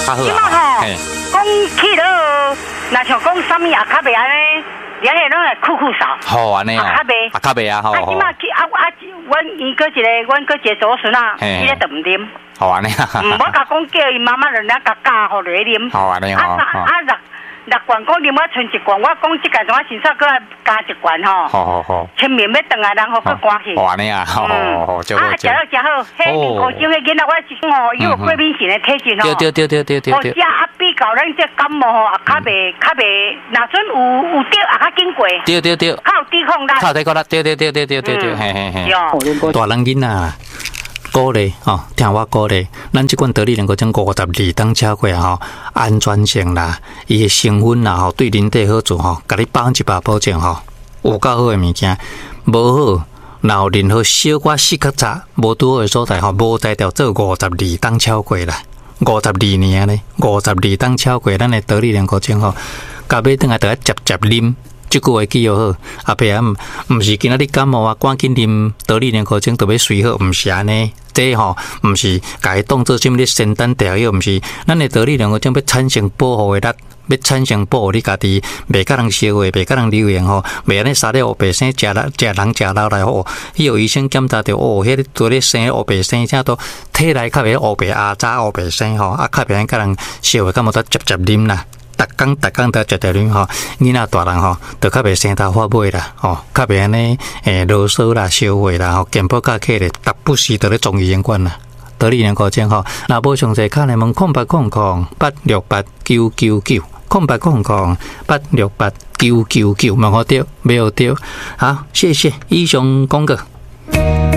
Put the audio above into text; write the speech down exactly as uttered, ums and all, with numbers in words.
较好即马啊。 吼，讲去了，若像讲啥物也较袂安尼，连下拢会酷酷扫。 好安尼哦。 啊，较袂。 啊，较袂啊，好啊， 好。 即马去啊啊，阮伊个一个，阮个一个祖孙啊，伊咧都唔啉。 好安尼啊。 嗯，我甲讲叫伊妈妈人家甲教互你啉。 好安尼哦。 啊啊六六罐讲啉我剩一罐，我讲即个怎啊先煞搁加一罐吼。 好好好。 前面要等来，然后搁关去。 好安尼啊，好好好，真好。 啊，食好食好，迄面高种的囡仔，我是讲哦，伊有过敏性的体质吼。 对对对对对对。 好食啊，比较咱这感冒吼，也较袂较袂，若阵有有得也较紧过。 对对对。 较有抵抗力。 较有抵抗力，对对对对对对对，嘿嘿嘿。 大人囡仔。鼓励吼，听我鼓励，咱即款得力能够种五十二当超过吼，安全性啦，伊的成分啦吼，对人体好处吼，甲你百分之百保证吼，有够好的物件，无好，然后任何小可细较杂，无拄好的所在吼，无才调做五十二当超过啦，五十二年咧，五十二当超过，咱的得力能够种吼，甲尾等下得接接啉。即句话记好，阿伯啊，毋是今仔日感冒啊，赶紧啉得力连口精特别水好，毋是安尼。这吼，毋是家己当做什么咧仙丹调药，毋是。咱的得力连口精要产生保护的力，要产生保护你家己，袂甲人烧的，袂甲人流言吼，袂安尼杀了黑白生，食人食人食老来吼。迄有医生检查着哦，迄个做咧生黑白生，啥都体内较袂黑白阿渣黑白生吼，啊较袂安甲人烧的，敢无得接接啉啦。逐工逐工都食着啉吼，囡仔大人吼，就较袂生头发尾啦，吼，较袂安尼诶啰嗦啦、烧火啦，吼，健保卡客咧，逐不时都咧中医院管啦。得力两个钟吼，若无详细卡来问空八空空八六八九九九，空八空空八六八九九九，问好对，没有对，好，谢谢以上广告。